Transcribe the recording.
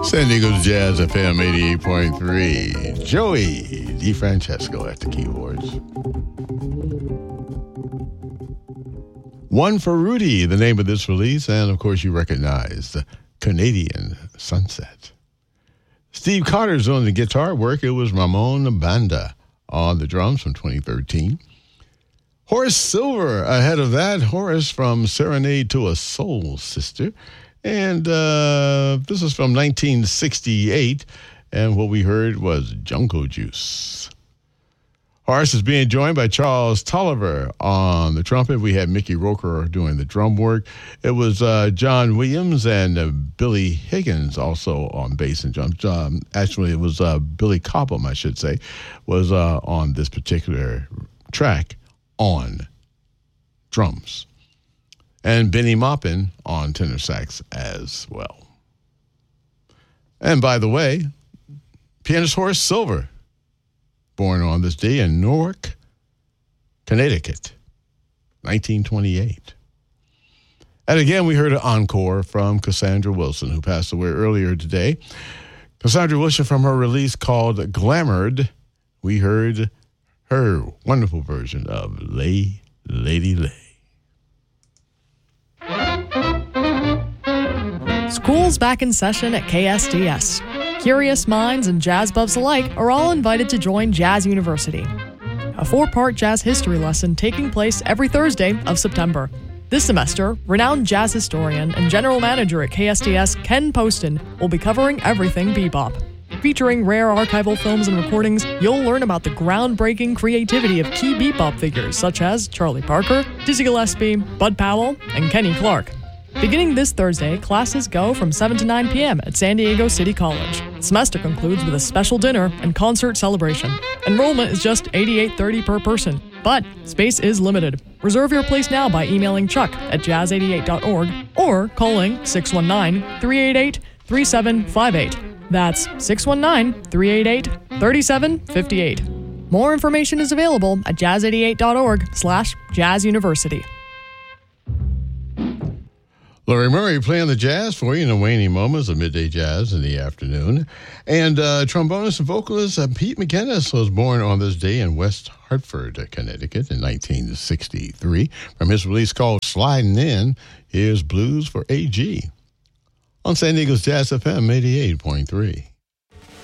San Diego's Jazz FM 88.3. Joey DeFrancesco at the keyboards. One for Rudy, the name of this release, and of course you recognize the Canadian Sunset. Steve Carter's on the guitar work. It was Ramon Banda on the drums from 2013. Horace Silver ahead of that. Horace from Serenade to a Soul Sister. And this is from 1968, and what we heard was Jungle Juice. Horace is being joined by Charles Tolliver on the trumpet. We had Mickey Roker doing the drum work. It was John Williams and Billy Higgins also on bass and drums. Actually, it was Billy Cobham, I should say, was on this particular track on drums. And Benny Maupin on tenor sax as well. And by the way, pianist Horace Silver, born on this day in Newark, Connecticut, 1928. And again, we heard an encore from Cassandra Wilson, who passed away earlier today. Cassandra Wilson, from her release called Glamored, we heard her wonderful version of Lay, Lady Lay. School's back in session at KSDS. Curious minds and jazz buffs alike are all invited to join Jazz University, a 4-part jazz history lesson taking place every Thursday of September. This semester, renowned jazz historian and general manager at KSDS, Ken Poston, will be covering everything bebop. Featuring rare archival films and recordings, you'll learn about the groundbreaking creativity of key bebop figures such as Charlie Parker, Dizzy Gillespie, Bud Powell, and Kenny Clark. Beginning this Thursday, classes go from 7 to 9 p.m. at San Diego City College. The semester concludes with a special dinner and concert celebration. Enrollment is just $88.30 per person, but space is limited. Reserve your place now by emailing Chuck at jazz88.org or calling 619-388-3758. That's 619-388-3758. More information is available at jazz88.org/jazzuniversity. Laurie Murray playing the jazz for you in the waning moments of midday jazz in the afternoon. And trombonist and vocalist Pete McGinnis was born on this day in West Hartford, Connecticut in 1963. From his release called Sliding In, here's Blues for AG on San Diego's Jazz FM 88.3.